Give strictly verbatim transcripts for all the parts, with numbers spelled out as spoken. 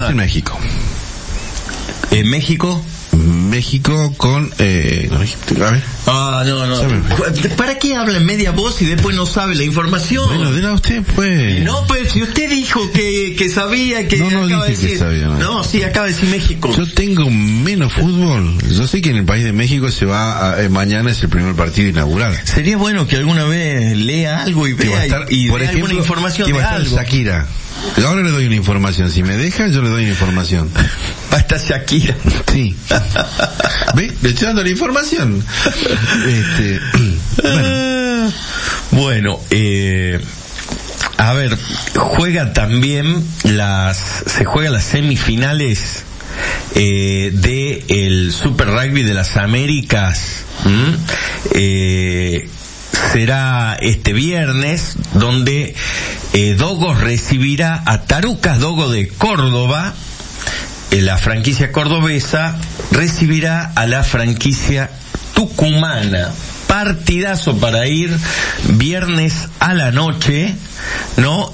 ah. en México. ¿En México? México con eh, a ver. Ah, no, no. ¿Para qué habla en media voz y después no sabe la información? Bueno, dile a usted, pues. No, pues si usted dijo que, que sabía, que no, no acaba de dije decir. Que sabía, no. no, sí, acaba de decir México. Yo tengo menos fútbol. Yo sé que en el país de México se va a, eh, mañana es el primer partido inaugural. Sería bueno que alguna vez lea algo y vea estar, y, y por dé ejemplo, alguna información que de va a estar algo. Shakira. Ahora le doy una información. Si me deja, yo le doy una información. Va a estar Shakira. Sí. ¿Ve? Le estoy dando la información. Este, bueno, bueno eh, a ver, juega también las, se juegan las semifinales eh, de el Super Rugby de las Américas. ¿Mm? Eh, será este viernes, donde eh, Dogos recibirá a Tarucas. Dogo de Córdoba, eh, la franquicia cordobesa, recibirá a la franquicia tucumana. Partidazo para ir viernes a la noche, ¿no?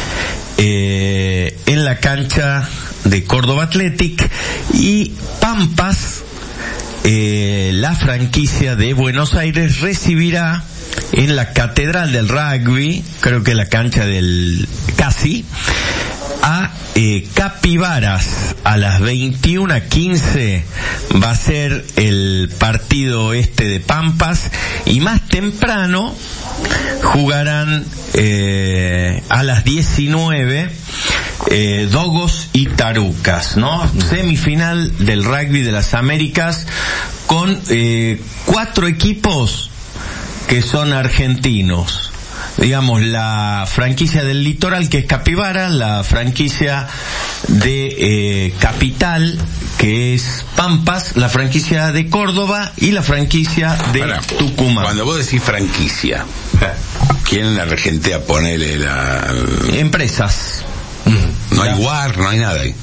Eh, en la cancha de Córdoba Athletic. Y Pampas, eh, la franquicia de Buenos Aires, recibirá en la Catedral del Rugby, creo que la cancha del Casi, a eh, Capibaras. A las veintiuna quince va a ser el partido este de Pampas, y más temprano jugarán eh, a las diecinueve eh, Dogos y Tarucas, ¿no? Semifinal del Rugby de las Américas, con eh, cuatro equipos que son argentinos. Digamos, la franquicia del Litoral, que es Capibara, la franquicia de eh, Capital, que es Pampas, la franquicia de Córdoba y la franquicia de Para, Tucumán. Cuando vos decís franquicia, ¿quién la regentea? Ponele la... Empresas. No hay guar, no hay nada ahí.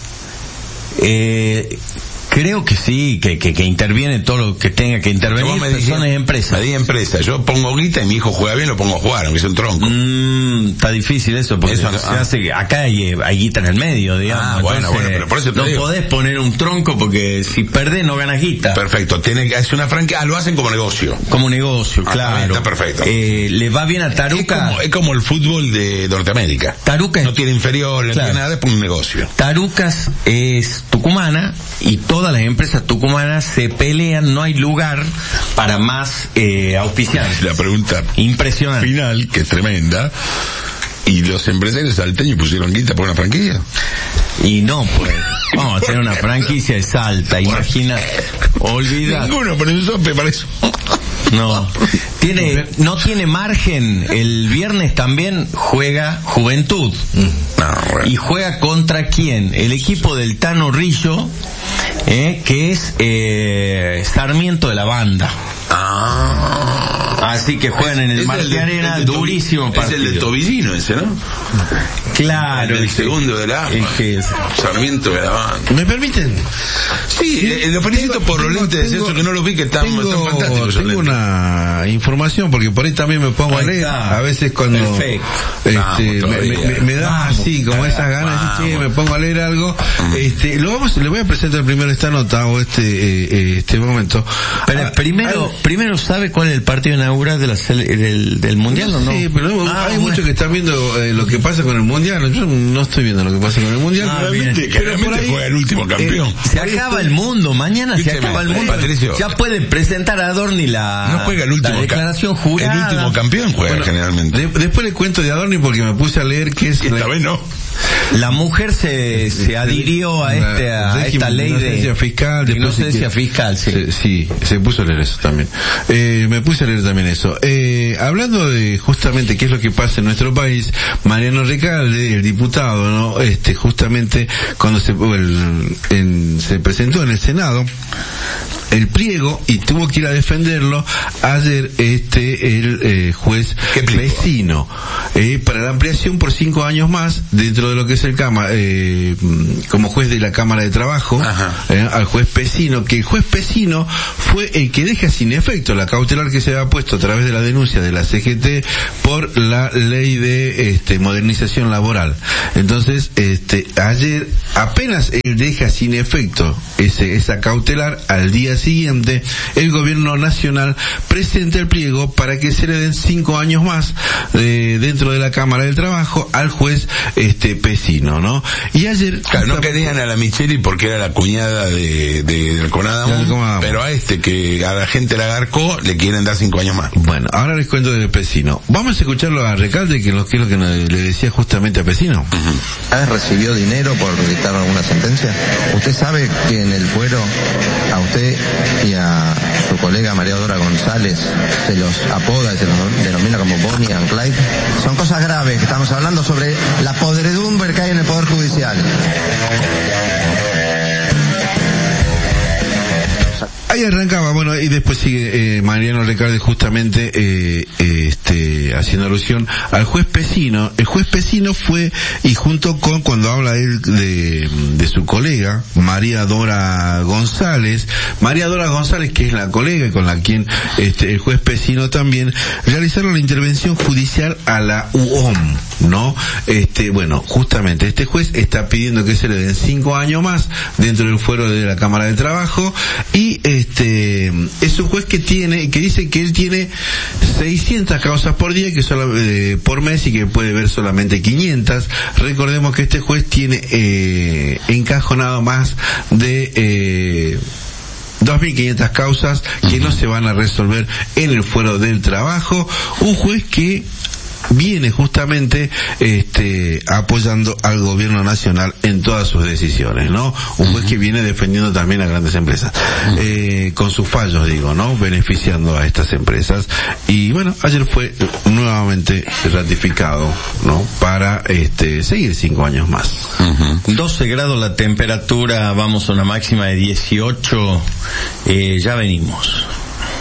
Eh... Creo que sí, que, que, que interviene todo lo que tenga que intervenir, personas y empresas. Me di empresa, yo pongo guita y mi hijo juega bien, lo pongo a jugar, aunque es un tronco. Mm, está difícil eso, porque eso, se ah. hace, acá hay, hay guita en el medio, digamos. Ah, bueno, entonces, bueno, pero por eso te no digo. podés poner un tronco, porque si perdés no ganas guita. Perfecto, tiene que hacer una franquicia, ah, lo hacen como negocio. Como negocio, ah, claro. Está, está perfecto. Eh, le va bien a Taruca. Es como, es como el fútbol de Norteamérica. Taruca no tiene inferior, no claro. tiene nada, es por un negocio. Tarucas es tucumana, y todas las empresas tucumanas se pelean, no hay lugar para más eh, auspiciantes. La pregunta impresionante final, que es tremenda, ¿y los empresarios salteños pusieron guita por una franquicia? Y no, pues, vamos a tener una franquicia de Salta, imagina, olvida. Ninguno pone un sope para eso. No, tiene, no tiene margen. El viernes también juega Juventud. No, y juega contra quién? El equipo del Tano Rillo, eh, que es eh, Sarmiento de la Banda. Ah. Así que juegan en el Mar de Arena, durísimo partido. Es el de Tobillino ese, ¿no? Claro. El, el segundo de la el que es Sarmiento de la Banda. ¿Me permiten? Sí, sí eh, lo felicito por los lentes de eso, que no lo vi, que están, tengo, están fantásticos. Tengo una información, porque por ahí también me pongo a leer, a veces cuando este, Vamos, me, me, me da Vamos, así, como esas ganas, de, che, me pongo a leer algo. Mm. Este, lo vamos, le voy a presentar primero esta nota o este eh, este momento. Pero ah, primero, ah, primero sabe cuál es el partido inaugural de la del, del mundial, ¿o no? Sí, pero no, ah, hay bueno. muchos que están viendo eh, lo que pasa con el mundial. Yo no estoy viendo lo que pasa con el mundial. Ah, realmente, que realmente juega el último campeón. Eh, se acaba el mundo, mañana se acaba el mundo. Patricio, ya pueden presentar a Adorni la, no juega el último la declaración jurada. El último campeón juega bueno, generalmente. De, después le cuento de Adorni, porque me puse a leer que es... Y esta la, vez no. La mujer se, se adhirió a, este, a esta ley de fiscal, de inocencia fiscal, sí. Se, sí, se puso a leer eso también. Eh, me puse a leer también eso. Eh, hablando de justamente qué es lo que pasa en nuestro país, Mariano Recalde, el diputado, ¿no? Este, justamente cuando se, el, en, se presentó en el Senado, el pliego y tuvo que ir a defenderlo ayer este el eh, juez Pesino eh, para la ampliación por cinco años más dentro de lo que es el Cámara eh, como juez de la Cámara de Trabajo eh, al juez Pesino, que el juez Pesino fue el que deja sin efecto la cautelar que se había puesto a través de la denuncia de la C G T por la ley de este modernización laboral. Entonces este ayer apenas él deja sin efecto ese esa cautelar, al día siguiente el gobierno nacional presenta el pliego para que se le den cinco años más eh, dentro de la Cámara del Trabajo al juez este Pesino, ¿no? Y ayer claro, no querían a la Micheli porque era la cuñada de, de, del Conadamo, pero a este que a la gente la agarcó le quieren dar cinco años más. Bueno, ahora les cuento de Pesino. Vamos a escucharlo a Recalde, que es lo que le decía justamente a Pesino. Uh-huh. ¿Recibió dinero por dictar alguna sentencia? ¿Usted sabe que en el fuero a usted y a su colega María Dora González se los apoda y se los denomina como Bonnie and Clyde? Son cosas graves que estamos hablando sobre la podredumbre que hay en el Poder Judicial. Ahí arrancaba, bueno, y después sigue eh, Mariano Recalde justamente eh, este haciendo alusión al juez Pesino. El juez Pesino fue, y junto con, cuando habla él de, de su colega, María Dora González, María Dora González, que es la colega y con la quien este el juez Pesino también realizaron la intervención judicial a la U O M, ¿no? Este, bueno, justamente este juez está pidiendo que se le den cinco años más dentro del fuero de la Cámara de Trabajo, y este es un juez que tiene, que dice que él tiene seiscientas causas por día, que solo, eh, por mes, y que puede ver solamente quinientas. Recordemos que este juez tiene eh, encajonado más de eh, dos mil quinientas causas que no se van a resolver en el fuero del trabajo. Un juez que viene justamente este apoyando al gobierno nacional en todas sus decisiones, ¿no? Un juez que viene defendiendo también a grandes empresas, eh, con sus fallos, digo, ¿no? Beneficiando a estas empresas. Y bueno, ayer fue nuevamente ratificado, ¿no? Para este seguir cinco años más. Uh-huh. doce grados la temperatura, vamos a una máxima de dieciocho, eh, ya venimos.